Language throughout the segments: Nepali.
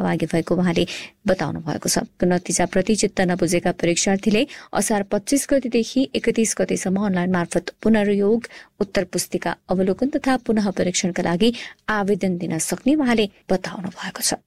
सहभागी भएको उहाँले बताउनु भएको छ। नतिजाप्रति चित्त नबुझेका परीक्षार्थीले असार 25 गतेदेखि 31 गतेसम्म अनलाइन मार्फत पुनर्योग, उत्तर पुस्तिका अवलोकन तथा पुनः परीक्षणका लागि आवेदन दिन सक्ने उहाँले बताउनु भएको छ।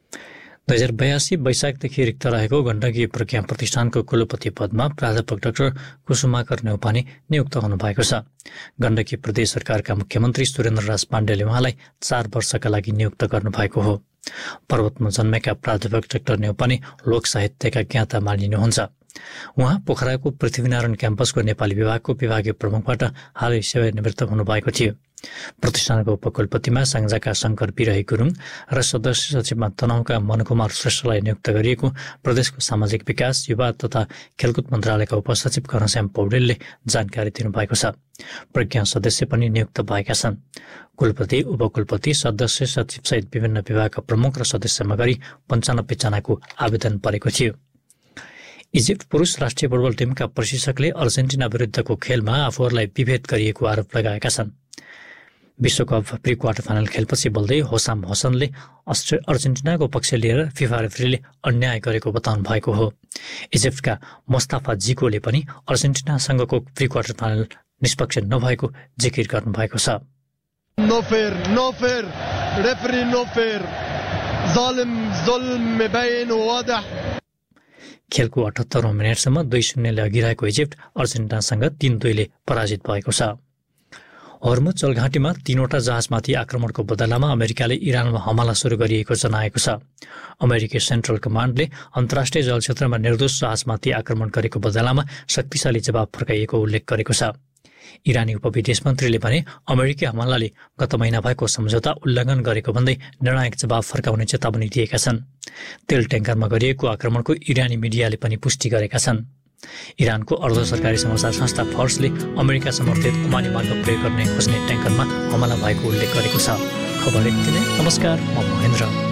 2082 वैशाखदेखि रिक्त रहेको गण्डकी प्रज्ञा प्रतिष्ठानको कुलपति पदमा प्राध्यापक डाक्टर कुसुमाकर नेउपाने नियुक्त हुनुभएको छ। गण्डकी प्रदेश सरकारका मुख्यमन्त्री सुरेन्द्रराज पाण्डेले उहाँलाई 4 वर्षका लागि नियुक्त गर्नुभएको हो। पर्वतमा जन्मेका प्राध्यापक डाक्टर नेउपाने लोक साहित्यका ज्ञाता मानिनुहुन्छ। उहाँ पोखराको पृथ्वीनारायण क्याम्पसको नेपाली विभागको विभागीय प्रमुखबाट हालै सेवानिवृत्त हुनुभएको थियो। प्रतिष्ठानको उपकुलपतिमा साङ्जाका शङ्कर बिरही गुरुङ र सदस्य सचिवमा तनहुँका मनकुमार श्रेष्ठलाई नियुक्त गरिएको प्रदेशको सामाजिक विकास, युवा तथा खेलकुद मन्त्रालयका उपसचिव घनश्याम पौडेलले जानकारी दिनुभएको छ। प्रज्ञा सदस्य पनि नियुक्त भएका छन्। कुलपति, उपकुलपति, सदस्य सचिवसहित विभिन्न विभागका प्रमुख र सदस्यमा गरी 95 जनाको आवेदन परेको थियो। इजिप्ट पुरुष राष्ट्रिय फुटबल टिमका प्रशिक्षकले अर्जेन्टिना विरुद्धको खेलमा आफूहरूलाई विभेद गरिएको आरोप लगाएका छन्। विश्वकप प्री क्वार्टर फाइनल खेलपछि बोल्दै होसाम हसनले अर्जेन्टिनाको पक्ष लिएर फिफा रेफ्रीले अन्याय गरेको बताउनु भएको हो। इजिप्टका मुस्ताफा जिकोले पनि अर्जेन्टिनासँगको प्री क्वार्टर फाइनल निष्पक्ष नभएको जिकिर गर्नुभएको छ। No fair referee no fair जालिम जुल्म बैन वादिह। खेलको 78औं मिनेटसम्म 2-0ले अघिरहेको इजिप्ट अर्जेन्टिनासँग 3-2ले पराजित भएको छ। हर्मुज जलघाटीमा 3वटा जहाजमाथि आक्रमणको बदलामा अमेरिकाले इरानमा हमला सुरु गरिएको जनाएको छ। अमेरिकी सेन्ट्रल कमान्डले अन्तर्राष्ट्रिय जलक्षेत्रमा निर्दोष जहाजमाथि आक्रमण गरेको बदलामा शक्तिशाली जवाब फर्काइएको उल्लेख गरेको छ। इरानी उपविदेश मन्त्रीले भने अमेरिकी हमलाले गत महिना भएको सम्झौता उल्लङ्घन गरेको भन्दै निर्णायक जवाब फर्काउने चेतावनी दिएका छन्। तेल ट्याङ्करमा गरिएको आक्रमणको इरानी मिडियाले पनि पुष्टि गरेका छन्। इरानको अर्ध सरकारी समाचार संस्था फर्सले अमेरिका समर्थित ओमानी मार्ग प्रयोग गर्ने खोज्ने ट्याङ्करमा हमला भएको उल्लेख गरेको छ। खबर यति नै। नमस्कार, म महेन्द्र।